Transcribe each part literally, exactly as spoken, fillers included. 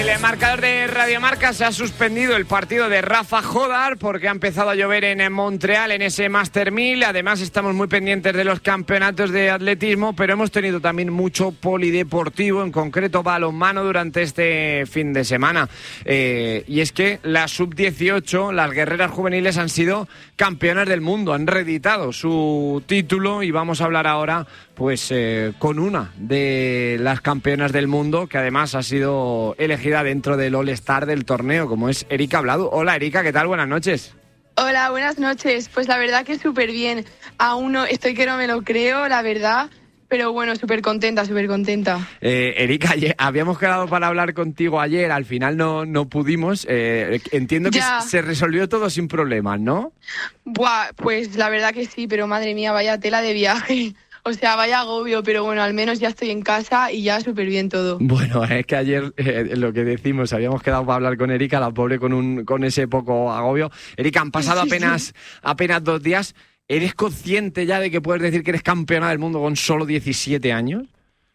El marcador de Radio Marca: se ha suspendido el partido de Rafa Jodar porque ha empezado a llover en Montreal en ese Master mil. Además estamos muy pendientes de los campeonatos de atletismo, pero hemos tenido también mucho polideportivo, en concreto balonmano, durante este fin de semana. Eh, y es que la sub dieciocho, las guerreras juveniles, han sido campeonas del mundo, han reeditado su título y vamos a hablar ahora pues eh, con una de las campeonas del mundo, que además ha sido elegida dentro del All-Star del torneo, como es Erika Bladu. Hola Erika, ¿qué tal? Buenas noches. Hola, buenas noches. Pues la verdad que súper bien. Aún no estoy que no me lo creo, la verdad, pero bueno, súper contenta, súper contenta. Eh, Erika, ayer, habíamos quedado para hablar contigo ayer, al final no, no pudimos. Eh, entiendo que ya se resolvió todo sin problemas, ¿no? Buah, pues la verdad que sí, pero madre mía, vaya tela de viaje. O sea, vaya agobio, pero bueno, al menos ya estoy en casa y ya súper bien todo. Bueno, es que ayer, eh, lo que decimos, habíamos quedado para hablar con Erika, la pobre con un con ese poco agobio. Erika, han pasado apenas, apenas dos días. ¿Eres consciente ya de que puedes decir que eres campeona del mundo con solo diecisiete años?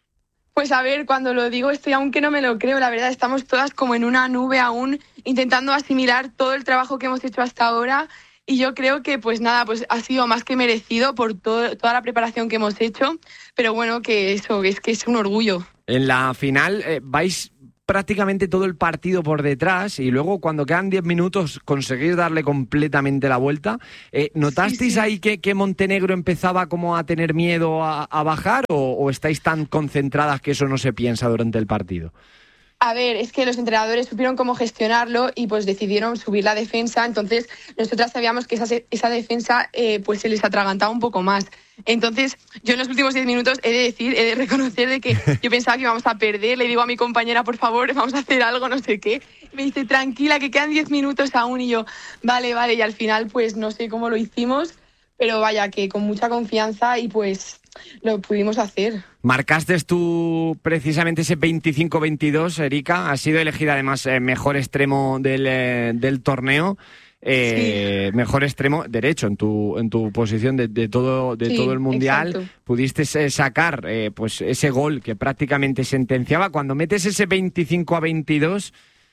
Pues a ver, cuando lo digo estoy aunque no me lo creo, la verdad, estamos todas como en una nube aún, intentando asimilar todo el trabajo que hemos hecho hasta ahora. Y yo creo que, pues nada, pues ha sido más que merecido por todo, toda la preparación que hemos hecho, pero bueno, que eso, es que es un orgullo. En la final eh, vais prácticamente todo el partido por detrás y luego cuando quedan diez minutos conseguís darle completamente la vuelta. Eh, ¿Notasteis sí, sí. ahí que, que Montenegro empezaba como a tener miedo a, a bajar o, o estáis tan concentradas que eso no se piensa durante el partido? A ver, es que los entrenadores supieron cómo gestionarlo y pues decidieron subir la defensa. Entonces nosotras sabíamos que esa, esa defensa eh, pues se les atragantaba un poco más. Entonces yo en los últimos diez minutos he de decir, he de reconocer de que yo pensaba que íbamos a perder. Le digo a mi compañera, por favor, vamos a hacer algo, no sé qué. Y me dice, tranquila, que quedan diez minutos aún. Y yo, vale, vale. Y al final pues no sé cómo lo hicimos, pero vaya, que con mucha confianza y pues lo pudimos hacer. Marcaste tú precisamente ese veinticinco veintidós, Erika. Has sido elegida además eh, mejor extremo del, eh, del torneo. Eh, sí. Mejor extremo derecho en tu en tu posición de, de todo de sí, todo el mundial. Exacto. Pudiste sacar eh, pues ese gol que prácticamente sentenciaba. Cuando metes ese veinticinco a veintidós,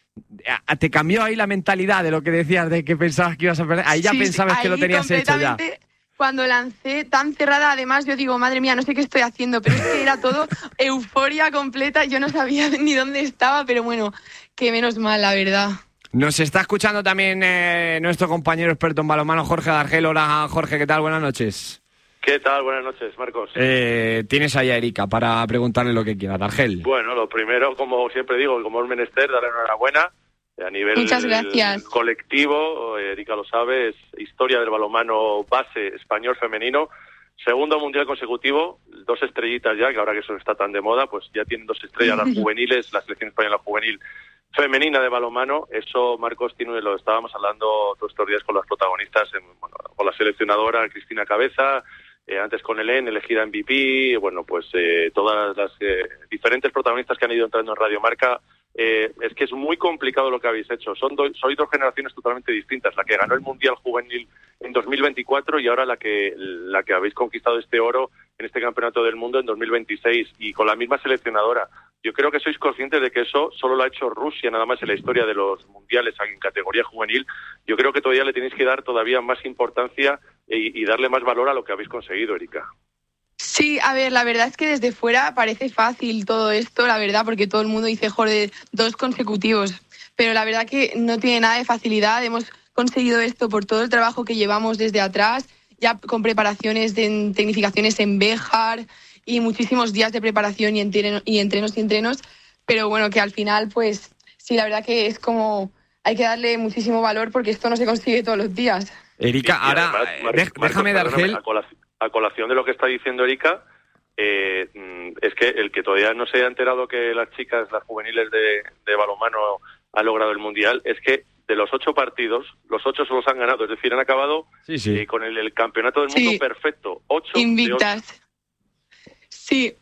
¿te cambió ahí la mentalidad de lo que decías, de que pensabas que ibas a perder? Ahí ya sí, pensabas sí, que lo tenías hecho ya. Cuando lancé tan cerrada, además, yo digo, madre mía, no sé qué estoy haciendo, pero es que era todo euforia completa, yo no sabía ni dónde estaba, pero bueno, que menos mal, la verdad. Nos está escuchando también eh, nuestro compañero experto en balonmano, Jorge Dargel. Hola, Jorge, ¿qué tal? Buenas noches. ¿Qué tal? Buenas noches, Marcos. Eh, tienes ahí a Erika para preguntarle lo que quiera, Dargel. Bueno, lo primero, como siempre digo, como es menester, darle enhorabuena. A nivel Muchas gracias. colectivo, Erika lo sabe, es historia del balonmano base español femenino. Segundo mundial consecutivo, dos estrellitas ya, que ahora que eso está tan de moda, pues ya tienen dos estrellas las juveniles, la selección española juvenil femenina de balonmano. Eso, Marcos, tiene, lo estábamos hablando todos estos días con las protagonistas, en, bueno, con la seleccionadora Cristina Cabeza, eh, antes con Helen, elegida M V P, bueno, pues eh, todas las eh, diferentes protagonistas que han ido entrando en Radio Marca. Eh, es que es muy complicado lo que habéis hecho. Son do, sois dos generaciones totalmente distintas. La que ganó el Mundial Juvenil en dos mil veinticuatro y ahora la que la que habéis conquistado este oro en este Campeonato del Mundo en dos mil veintiséis y con la misma seleccionadora. Yo creo que sois conscientes de que eso solo lo ha hecho Rusia nada más en la historia de los mundiales en categoría juvenil. Yo creo que todavía le tenéis que dar todavía más importancia y, y darle más valor a lo que habéis conseguido, Erika. Sí, a ver, la verdad es que desde fuera parece fácil todo esto, la verdad, porque todo el mundo dice, joder, dos consecutivos. Pero la verdad que no tiene nada de facilidad. Hemos conseguido esto por todo el trabajo que llevamos desde atrás, ya con preparaciones de tecnificaciones en Béjar y muchísimos días de preparación y, entreno, y entrenos y entrenos. Pero bueno, que al final, pues sí, la verdad que es como, hay que darle muchísimo valor porque esto no se consigue todos los días. Erika, sí, ahora, además, Mar- déjame Marcos, Dargel. A colación, a colación de lo que está diciendo Erika, eh, es que el que todavía no se ha enterado que las chicas, las juveniles de, de balonmano han logrado el Mundial, es que de los ocho partidos, los ocho se los han ganado, es decir, han acabado sí, sí. Eh, con el, el campeonato del mundo sí. perfecto. Ocho invictas. De ocho. Sí.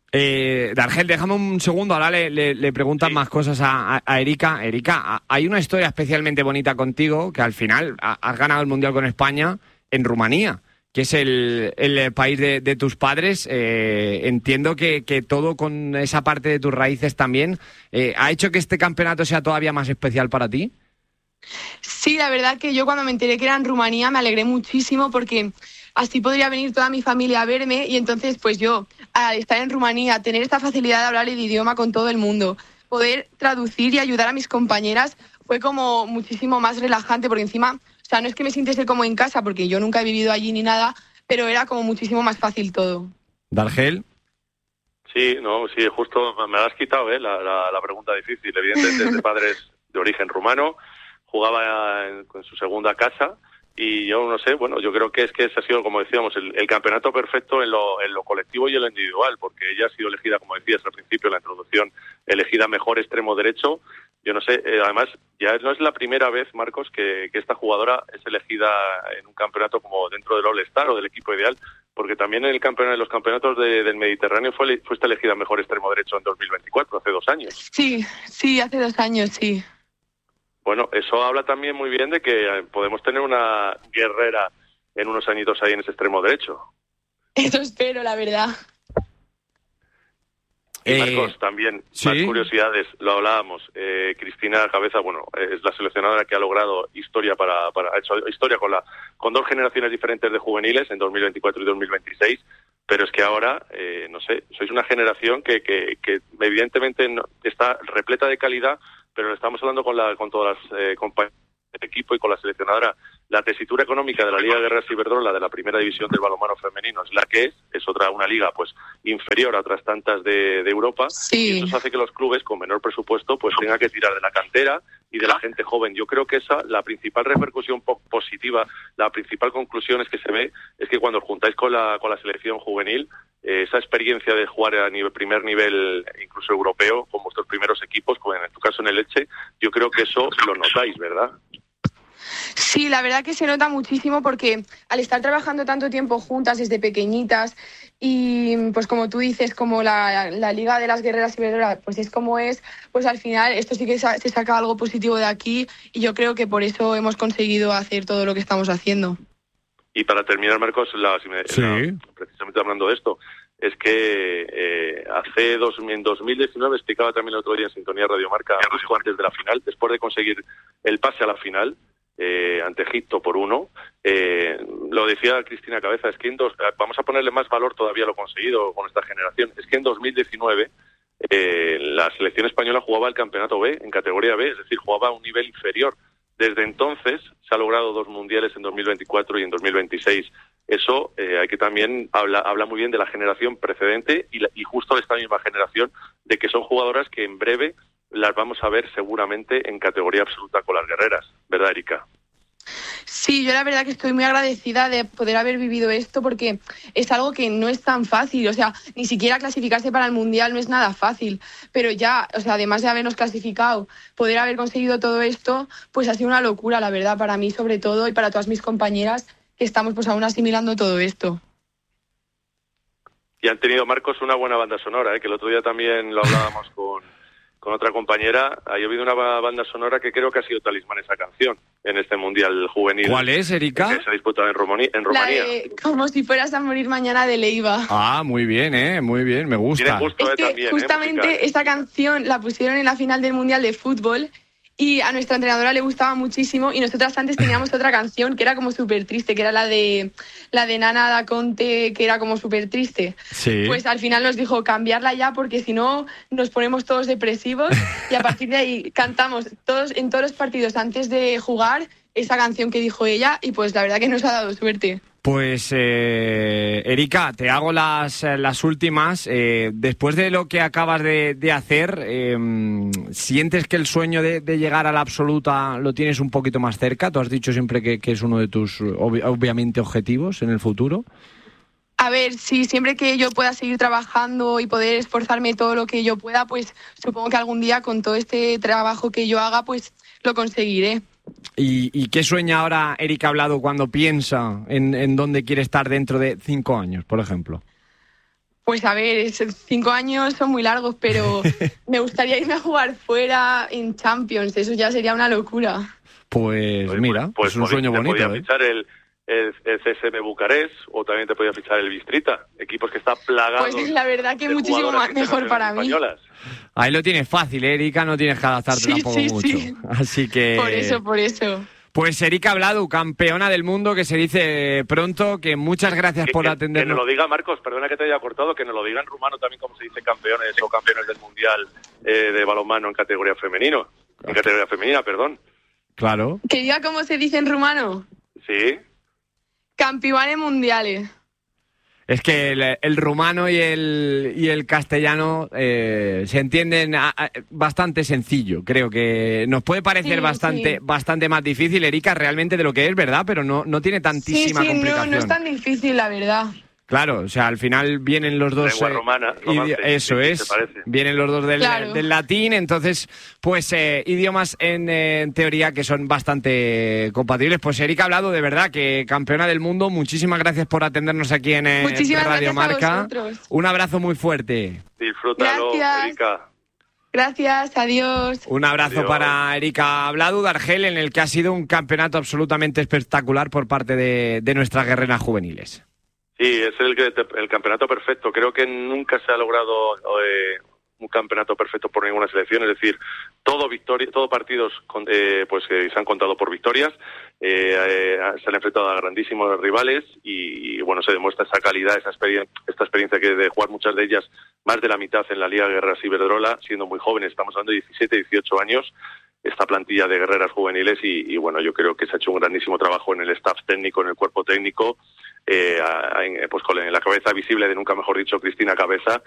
Eh, Dargel, déjame un segundo, ahora le, le, le preguntan sí. más cosas a, a, a Erika. Erika, a, hay una historia especialmente bonita contigo, que al final a, has ganado el Mundial con España en Rumanía. que es el, el país de, de tus padres. Eh, entiendo que, que todo con esa parte de tus raíces también eh, ha hecho que este campeonato sea todavía más especial para ti. Sí, la verdad que yo cuando me enteré que era en Rumanía me alegré muchísimo porque así podría venir toda mi familia a verme y entonces pues yo, al estar en Rumanía, tener esta facilidad de hablar el idioma con todo el mundo, poder traducir y ayudar a mis compañeras fue como muchísimo más relajante porque encima, o sea, no es que me sintiese como en casa porque yo nunca he vivido allí ni nada, pero era como muchísimo más fácil todo. ¿Dargel? Sí, no, sí, justo me has quitado ¿eh? la, la, la pregunta difícil. Evidentemente, de padres de origen rumano, jugaba en, en su segunda casa y yo no sé, bueno, yo creo que es que ese ha sido, como decíamos, el, el campeonato perfecto en lo, en lo colectivo y en lo individual, porque ella ha sido elegida, como decías al principio en la introducción, elegida mejor extremo derecho. Yo no sé, eh, además, ya no es la primera vez, Marcos, que, que esta jugadora es elegida en un campeonato como dentro del All-Star o del equipo ideal, porque también en el campeonato, en los campeonatos de, del Mediterráneo fue fuiste elegida mejor extremo derecho en dos mil veinticuatro, hace dos años. Sí, sí, hace dos años, sí. Bueno, eso habla también muy bien de que podemos tener una guerrera en unos añitos ahí en ese extremo derecho. Eso espero, la verdad. Y Eh, Marcos, también, ¿sí? más curiosidades, lo hablábamos. Eh, Cristina Cabeza, bueno, es la seleccionadora que ha logrado historia para, para ha hecho historia con la con dos generaciones diferentes de juveniles en dos mil veinticuatro y dos mil veintiséis, pero es que ahora, eh, no sé, sois una generación que, que, que evidentemente no, está repleta de calidad, pero lo estamos hablando con la con todas las eh, compañías del equipo y con la seleccionadora. La tesitura económica de la Liga Guerreras Iberdrola de la primera división del balonmano femenino es la que es, es otra una liga pues inferior a otras tantas de, de Europa, sí. Y eso hace que los clubes con menor presupuesto pues tengan que tirar de la cantera y de la gente joven. Yo creo que esa, la principal repercusión po- positiva, la principal conclusión es que se ve, es que cuando os juntáis con la, con la selección juvenil, eh, esa experiencia de jugar a nivel, primer nivel, incluso europeo, con vuestros primeros equipos, como en tu caso en el Elche, yo creo que eso lo notáis, ¿verdad? Sí, la verdad que se nota muchísimo porque al estar trabajando tanto tiempo juntas desde pequeñitas y pues como tú dices, como la, la Liga de las Guerreras Iberdrola pues es como es, pues al final esto sí que se saca algo positivo de aquí y yo creo que por eso hemos conseguido hacer todo lo que estamos haciendo. Y para terminar, Marcos, la, si me, sí. la, precisamente hablando de esto, es que eh, hace dos, en dos mil diecinueve, explicaba también el otro día en Sintonía Radio Marca, justo antes de la final, después de conseguir el pase a la final, Eh, ante Egipto por uno, eh, lo decía Cristina Cabeza, es que en dos, vamos a ponerle más valor todavía a lo conseguido con esta generación, es que en dos mil diecinueve eh, la selección española jugaba el campeonato B, en categoría B, es decir, jugaba a un nivel inferior. Desde entonces se ha logrado dos mundiales en dos mil veinticuatro y en dos mil veintiséis. Eso eh, hay que también habla, habla muy bien de la generación precedente y, la, y justo de esta misma generación, de que son jugadoras que en breve las vamos a ver seguramente en categoría absoluta con las guerreras, ¿verdad, Erika? Sí, yo la verdad que estoy muy agradecida de poder haber vivido esto porque es algo que no es tan fácil, o sea, ni siquiera clasificarse para el Mundial no es nada fácil, pero ya, o sea, además de habernos clasificado, poder haber conseguido todo esto, pues ha sido una locura, la verdad, para mí sobre todo y para todas mis compañeras que estamos pues aún asimilando todo esto. Y han tenido, Marcos, una buena banda sonora, ¿eh? Que el otro día también lo hablábamos con... con otra compañera, ha habido una banda sonora que creo que ha sido talismán esa canción en este Mundial Juvenil. ¿Cuál es, Erika? Que se ha disputado en, Romani- en Rumanía. La de Como si fueras a morir mañana de Leiva. Ah, muy bien, eh, muy bien, me gusta. Tiene gusto, Es eh, que también, justamente eh, esta canción la pusieron en la final del Mundial de Fútbol y a nuestra entrenadora le gustaba muchísimo y nosotras antes teníamos otra canción que era como súper triste, que era la de la de Nana da Conte, que era como súper triste. Sí. Pues al final nos dijo cambiarla ya porque si no nos ponemos todos depresivos y a partir de ahí cantamos todos en todos los partidos antes de jugar esa canción que dijo ella y pues la verdad que nos ha dado suerte. Pues, eh, Erika, te hago las, las últimas. Eh, después de lo que acabas de, de hacer, eh, ¿sientes que el sueño de, de llegar a la absoluta lo tienes un poquito más cerca? Tú has dicho siempre que, que es uno de tus, ob- obviamente, objetivos en el futuro. A ver, sí, siempre que yo pueda seguir trabajando y poder esforzarme todo lo que yo pueda, pues supongo que algún día con todo este trabajo que yo haga, pues lo conseguiré. ¿Y, y qué sueña ahora Erika Hablado cuando piensa en, en dónde quiere estar dentro de cinco años, por ejemplo? Pues a ver, es- cinco años son muy largos, pero me gustaría irme a jugar fuera en Champions, eso ya sería una locura. Pues, Pues, mira, pues, es un podía- sueño te bonito, podía ¿eh? fichar el, el, el C S M Bucarest, o también te podía fichar el Bistrita, equipos que están plagados. Pues la verdad que muchísimo más mejor para mí. Españolas. Ahí lo tienes fácil, ¿eh, Erika? No tienes que adaptarte sí, tampoco sí, mucho. Sí. Así que... Por eso, por eso. Pues Erika Bladu, campeona del mundo, que se dice pronto, que muchas gracias que, por que, atendernos. Que nos lo diga, Marcos, perdona que te haya cortado, que nos lo diga en rumano también como se dice campeones o campeones del Mundial eh, de balonmano en categoría femenino. En categoría femenina, perdón. Claro. ¿Que diga cómo se dice en rumano? Sí. Campioane mundiales. Es que el, el rumano y el, y el castellano eh, se entienden a, a, bastante sencillo. Creo que nos puede parecer sí, bastante, sí. bastante más difícil, Erika, realmente de lo que es, ¿verdad? Pero no, no tiene tantísima sí, sí, complicación. No, no es tan difícil, la verdad. Claro, o sea, al final vienen los dos... Lengua romana, romance, eso sí, es, vienen los dos del, claro. del latín, entonces, pues eh, idiomas en, eh, en teoría que son bastante compatibles. Pues Erika ha hablado, de verdad, que campeona del mundo, muchísimas gracias por atendernos aquí en, eh, muchísimas Radio gracias Marca. A vosotros. Un abrazo muy fuerte. Disfrútalo, gracias. Erika. Gracias, adiós. Un abrazo Adiós. para Erika Bladu de Argel, en el que ha sido un campeonato absolutamente espectacular por parte de, de nuestras guerreras juveniles. Sí, es el, el campeonato perfecto. Creo que nunca se ha logrado eh, un campeonato perfecto por ninguna selección. Es decir, todo victoria, todo partidos eh, pues eh, se han contado por victorias. Eh, eh, se han enfrentado a grandísimos rivales y, y bueno, se demuestra esa calidad, esa experiencia, esta experiencia que de jugar muchas de ellas, más de la mitad en la Liga Guerreras Iberdrola, siendo muy jóvenes. Estamos hablando de diecisiete, dieciocho años. Esta plantilla de guerreras juveniles y, y bueno, yo creo que se ha hecho un grandísimo trabajo en el staff técnico, en el cuerpo técnico, eh, en, pues con la cabeza visible de, nunca mejor dicho, Cristina Cabeza,